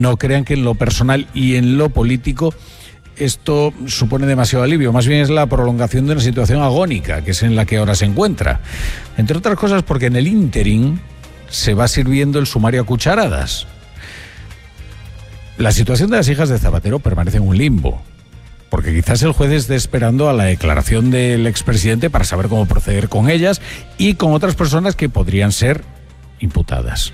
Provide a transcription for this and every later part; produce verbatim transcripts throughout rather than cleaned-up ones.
No crean que en lo personal y en lo político esto supone demasiado alivio, más bien es la prolongación de una situación agónica, que es en la que ahora se encuentra. Entre otras cosas porque en el ínterin se va sirviendo el sumario a cucharadas. La situación de las hijas de Zapatero permanece en un limbo, porque quizás el juez esté esperando a la declaración del expresidente para saber cómo proceder con ellas y con otras personas que podrían ser imputadas.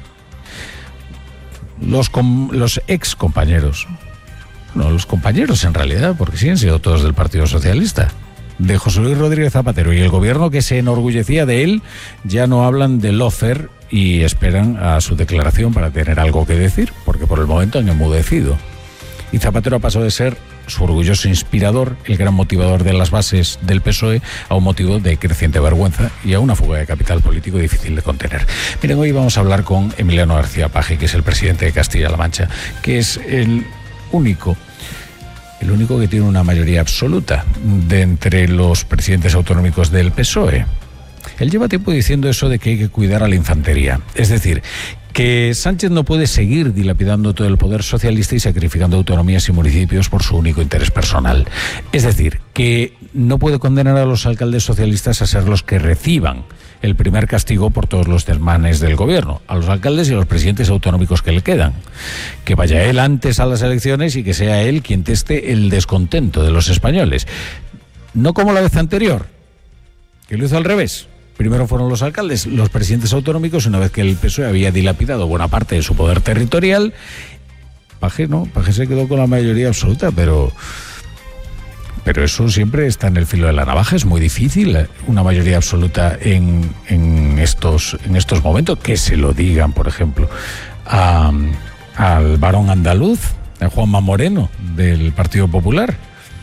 Los, com- los ex compañeros, no, los compañeros en realidad, porque sí han sido todos del Partido Socialista, de José Luis Rodríguez Zapatero y el gobierno que se enorgullecía de él, ya no hablan de lawfare y esperan a su declaración para tener algo que decir, porque por el momento han enmudecido. Y Zapatero ha pasado de ser su orgulloso inspirador, el gran motivador de las bases del P S O E, a un motivo de creciente vergüenza y a una fuga de capital político difícil de contener. Miren, hoy vamos a hablar con Emiliano García Paje, que es el presidente de Castilla-La Mancha, que es el único, el único que tiene una mayoría absoluta de entre los presidentes autonómicos del P S O E. Él lleva tiempo diciendo eso de que hay que cuidar a la infantería. Es decir, que Sánchez no puede seguir dilapidando todo el poder socialista y sacrificando autonomías y municipios por su único interés personal. Es decir, que no puede condenar a los alcaldes socialistas a ser los que reciban el primer castigo por todos los desmanes del gobierno, a los alcaldes y a los presidentes autonómicos que le quedan. Que vaya él antes a las elecciones y que sea él quien teste el descontento de los españoles. No como la vez anterior, que lo hizo al revés. Primero fueron los alcaldes, los presidentes autonómicos, una vez que el P S O E había dilapidado buena parte de su poder territorial. Paje no, Paje se quedó con la mayoría absoluta, pero, pero eso siempre está en el filo de la navaja. Es muy difícil una mayoría absoluta en, en, estos, en estos momentos. Que se lo digan, por ejemplo, a, al varón andaluz, a Juanma Moreno, del Partido Popular.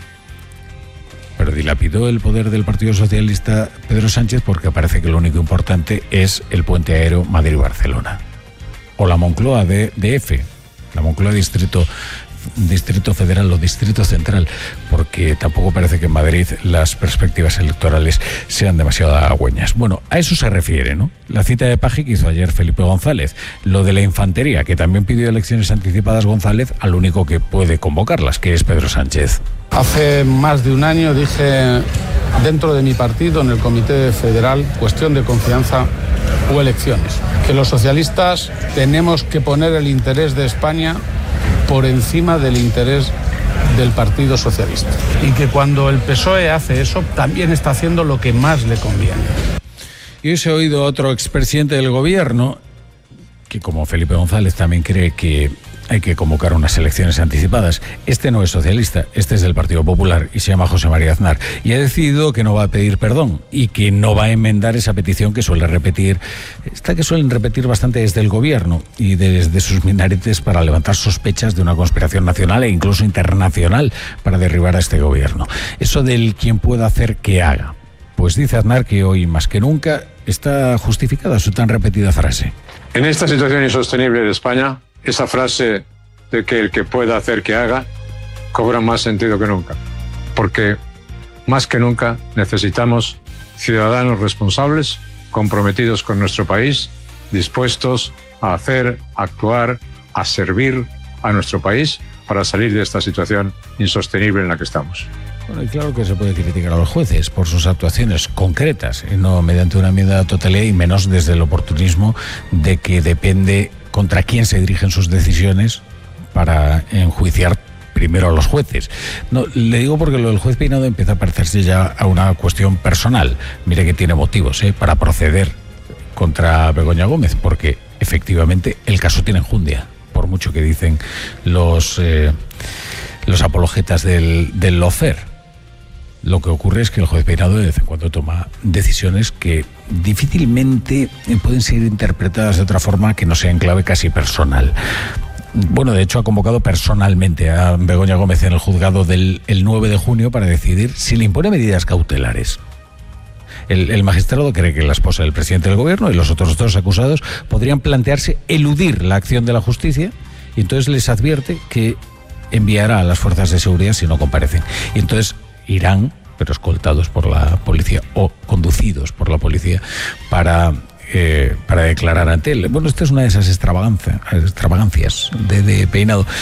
Pero dilapidó el poder del Partido Socialista Pedro Sánchez porque parece que lo único importante es el puente aéreo Madrid-Barcelona. O la Moncloa D F, la Moncloa Distrito, Distrito Federal o Distrito Central, porque tampoco parece que en Madrid las perspectivas electorales sean demasiado halagüeñas. Bueno, a eso se refiere, ¿no? La cita de Paje que hizo ayer Felipe González, lo de la infantería, que también pidió elecciones anticipadas González al único que puede convocarlas, que es Pedro Sánchez. Hace más de un año dije dentro de mi partido, en el Comité Federal, cuestión de confianza o elecciones, que los socialistas tenemos que poner el interés de España por encima del interés del Partido Socialista. Y que cuando el P S O E hace eso, también está haciendo lo que más le conviene. Y hoy se ha oído otro expresidente del gobierno, que como Felipe González también cree que hay que convocar unas elecciones anticipadas. Este no es socialista, este es del Partido Popular y se llama José María Aznar. Y ha decidido que no va a pedir perdón y que no va a enmendar esa petición que suele repetir, esta que suelen repetir bastante desde el gobierno y desde sus minaretes para levantar sospechas de una conspiración nacional e incluso internacional para derribar a este gobierno. Eso del quien pueda hacer que haga. Pues dice Aznar que hoy más que nunca está justificada su tan repetida frase. En esta situación insostenible de España, esa frase de que el que pueda hacer que haga cobra más sentido que nunca, porque más que nunca necesitamos ciudadanos responsables, comprometidos con nuestro país, dispuestos a hacer, a actuar, a servir a nuestro país para salir de esta situación insostenible en la que estamos. Bueno, y claro que se puede criticar a los jueces por sus actuaciones concretas, y no mediante una enmienda a la totalidad y menos desde el oportunismo de que depende contra quién se dirigen sus decisiones para enjuiciar primero a los jueces. No, le digo porque lo del juez Peinado empieza a parecerse ya a una cuestión personal. Mire que tiene motivos ¿eh? para proceder contra Begoña Gómez, porque efectivamente el caso tiene enjundia, por mucho que dicen los, eh, los apologetas del, del lawfare. Lo que ocurre es que el juez Peinado de vez en cuando toma decisiones que difícilmente pueden ser interpretadas de otra forma que no sea en clave casi personal. Bueno, de hecho ha convocado personalmente a Begoña Gómez en el juzgado del el nueve de junio para decidir si le impone medidas cautelares. El, el magistrado cree que la esposa del presidente del gobierno y los otros dos acusados podrían plantearse eludir la acción de la justicia y entonces les advierte que enviará a las fuerzas de seguridad si no comparecen. Y entonces irán, pero escoltados por la policía o conducidos por la policía para, eh, para declarar ante él. Bueno, esta es una de esas extravagancias, extravagancias de, de Peinado.